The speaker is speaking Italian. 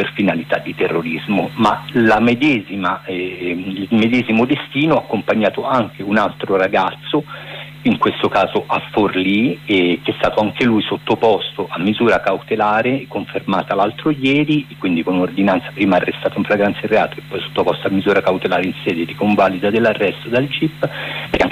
per finalità di terrorismo, ma il medesimo destino ha accompagnato anche un altro ragazzo, in questo caso a Forlì, che è stato anche lui sottoposto a misura cautelare confermata l'altro ieri, quindi con ordinanza prima arrestato in flagranza di reato e poi sottoposto a misura cautelare in sede di convalida dell'arresto dal GIP,